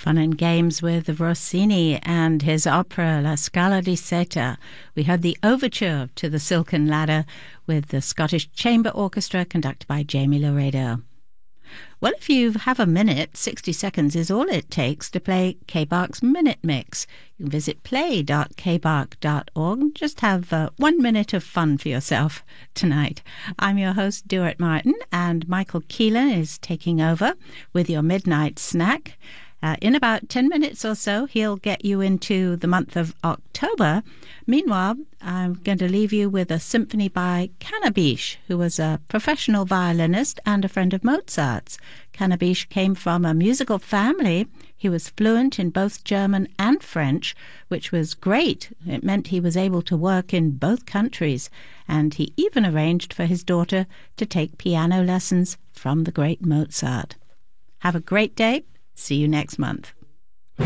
Fun and games with Rossini and his opera La Scala di Seta. We heard the overture to The Silken Ladder with the Scottish Chamber Orchestra conducted by Jamie Laredo. Well, if you have a minute, 60 seconds is all it takes to play KBARC's Minute Mix. You can visit play.kbarc.org. Just have 1 minute of fun for yourself tonight. I'm your host, Duart Martin, and Michael Keelan is taking over with your midnight snack. In about 10 minutes or so, he'll get you into the month of October. Meanwhile, I'm going to leave you with a symphony by Cannabis, who was a professional violinist and a friend of Mozart's. Cannabis came from a musical family. He was fluent in both German and French, which was great. It meant he was able to work in both countries, and he even arranged for his daughter to take piano lessons from the great Mozart. Have a great day. See you next month.